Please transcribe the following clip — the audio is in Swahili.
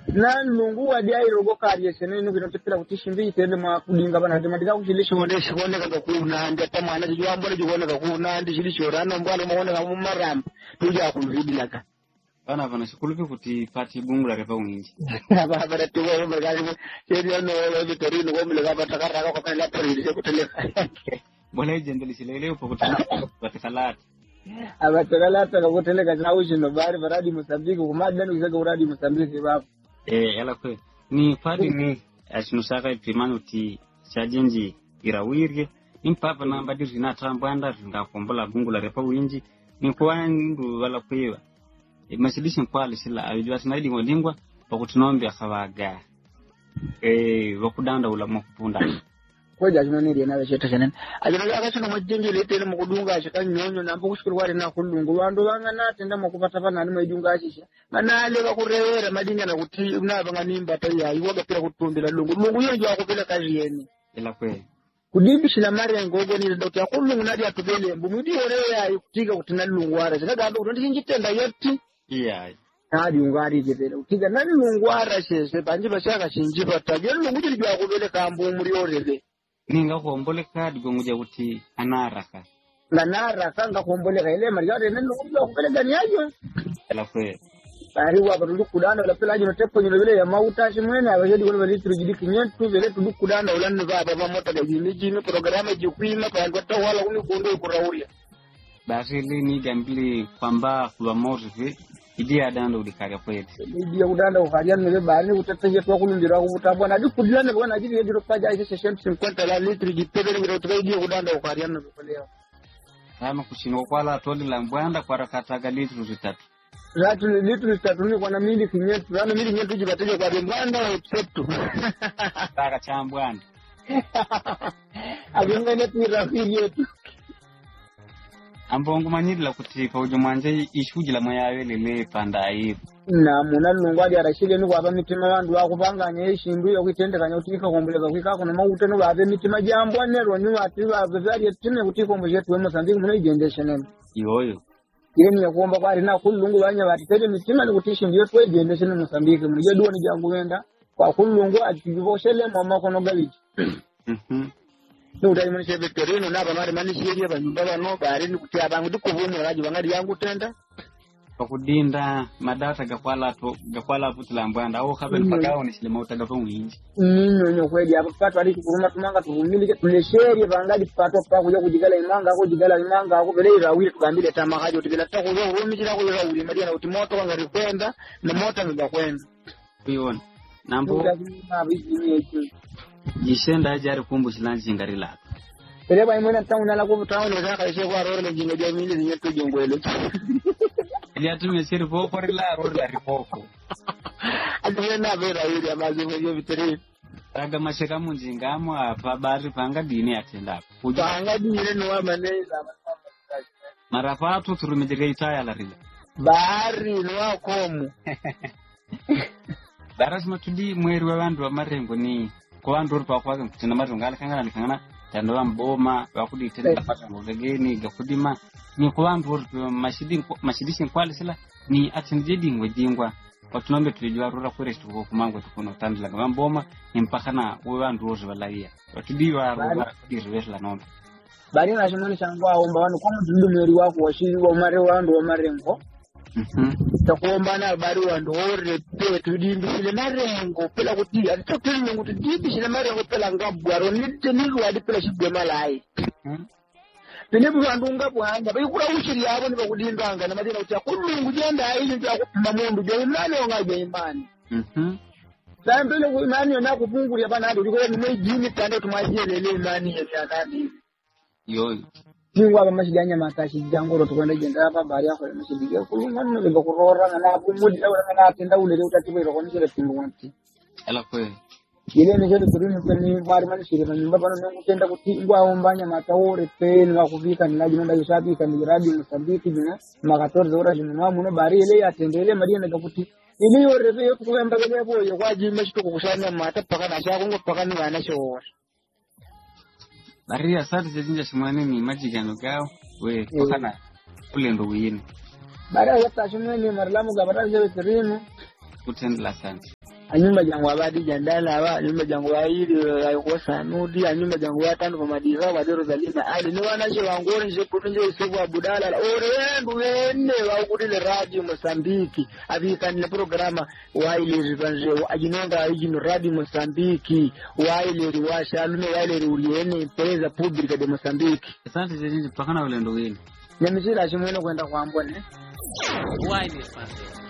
na lungu wa dia irogo kariye sene no bino tepela kutishimbi tende ma kudinga bana de madika kujilisha wone shone ka kuna ndia tamana jwa mbona jwa ka kuna ndi jilisho rano mbona maona ka mumaram tuja kulidilaka bana shukulupi kuti pati bungu la repa uninji baba tuwa mbagali serio no lo vitorino ko mlega batakara ko kana pori se kuteleka bole jendeli silele upo kuteleka batakalata abatakalata ka kuteleka na ushino bari baradi Mozambique kumadani usaga uradi Mozambique baba yala kwe ni padi ni asinusaka ipimano ti chajenji irawirye impapa na mbadiri na tambanda ngakombola bungu la repa uninji ni kwandu wala kwewa masidishin kwali sila abijwa sinaidi ngolingwa bakutunombe akabaga bakudanda ula mukupunda koja jinoniri na basheta senen ajira akashino majjenje letele mukudunga ashaka nyonyo nambo kushukuru wale na kulungu wando banga natenda mukupata bana ni majunga ashisha manale bakurewera madinga na kuti unabanga nimba taya iwaga pira kutumbira lungu yonjo akupela kazi yeni ila kwe kudibishila mari ngogo ni ndo ya kulungu nadi atubele mbumudi oreya yutiga kutina lungu wara zikaga ndo ndinjitenda yoti hadi ungari jebera utiga nani lungwara shese banje bashaka shinjiba taje lungu jijwa kubele kambo muri orebe ninga kombole kadi gonguja kuti anaraka nga kombole ile marigare nani lungu kubele gani ajo ela kwe bari wa baru kudana la pela jino tepo jino bele ya mauta shimwene abajedi wala litru jidi kinyetu bele tudu kudana ulanne ba baba mota de jini programa jikwima kwa ngota wala uni kundo kurauria basi ni gambili kwamba kwa motive idia danda udikari kwete idia udanda ukaria nebe bari utateje kwa kulundira kubutambwa na dikudilane bwana jidi yediro paja ise session 50 la litri jipebele ngiro tukai idia udanda ukaria nebe koleo kama kushino kwala toli la mbwanda kwa rakataga litri 3 ratu litri 3 ni kwa na mili kinyetu rano mili kinyetu jibateje kwa mbwanda episetu taka cha mbwanda agengene tira yetu ambongo manyidla kuti pa ujumanje ishujila moyawe lele panda ayi na muna lungwadi arashile ni kwaba mitima wandu akupanganya ishindu yo kwitendekanya utika kombeleza kwika kono mauta no babe mitima jambo nero ni wati babe zari tine kutiko muje tuwe Mozambique muna igendeshenen yoyo yeni yakuomba kwari na kulungu banya bati tete mitima ni kutishi ndiyo tuwe igendeshenen Mozambique muje duwa ni jangu wenda kwa kulungu ativoshele mama kono galiji Nudai muni sebe terino na bamari mani shiria banyumba bano bari ni kutia bangu dikuvuni raji bangadi yangu tenda pakudinda madata gakwala putila mbwanda au khabel pagao ni silema utagapo mwinji nyo kweli hapo pato ali kuruma tumanga tuvumilike tulesheria bangadi pato pa kuja kujigala imanga ako bele rawili tukambile tamakaje utigala tako yo rumijira ko rawili madia na utimoto ngari kwenda na mota ngakwenda kuiona nambo na bizi jishenda ajari kumbushilanje ngari la Pele ba imona tauna la ko tauna za ka she kwa rore jinga je mili zinye to jongwele ya tu mesiri po por la rore la ripoko adwe na vera yuri amazi mwe viteri raga masheka munjingamo apa bari panga dini atenda panga dini no amaneza marafatu turumijega itaya la rila bari no akomu daras matudi mweri wa bandu wa marengo ni kwa bandu pa kwa kutina marungala kangana tandwa mboma wakudi tenda pata ngogeni gakudima ni kwa bandu mashidishin kwali sila ni atinjedi ngwedingwa watunombe tulijua rura kurestu kwa kumango tukuno tandila gama mboma ni mpaka na uwe bandu wozi walaiya watudiwa rura kudi riwesi la nombe bari na shimoni shangwa omba wanu kwa mtundu mweri wako washiri wa umare wandu wa marengo takuomba na bari wandu hore pe tudimbishile marengo pela kuti atitokele ngutu dimbishile marengo pela ngabwaro niteniru adi pela shibwe malai Tenebu wandu ngabwanga bayikura ushiri yabo ni bakudindanga na madina utia kulungu jenda ayi nja kupima mundu je nani ongaje imani Sambele ku imani na kupungulya bana ado liko ni mwejini tande tumajele ile imani ya nani yoyo Ningu aba mashidanya matashi jangoro tukwenda jenda hapa bari yako mashidiga kulungana le bakurora na kumudi na atenda ule utatiwe ro konjele tinguanti ala kwe ile ni jeli turuni kwenye bari mani shire na nyumba bana nungu tenda kutingwa ombanya matawore peni wa kufika ni laji nenda yusabi kan radio Mozambique jina makatorze ora jina muno bari ile atendele madia na kaputi ile yore be kukwemba kele boye kwaji meshito kukushanya mata paka na shako ngo paka ni wana shora Bari asante zinja shimani ni majigano gao we tokana kulendo wini Bari hata shimani marlamu gabara jewe terino kutendela asante anyumba jangu abadi jandala aba anyumba jangu ayiri ayikosa nudi anyumba jangu atano kwa madiza wadero zalina ali ni wanaje wangori je kutunje isebu abudala orendu wene wakudile radio Mosambiki abikanile programa waile rivanje ajinonga ajino radio Mosambiki waile riwasha alume waile riuriene empresa pública de Mosambiki. Asante zezi pakana ulendo wini Nyamisira chimwene kwenda kwa mbone waile pase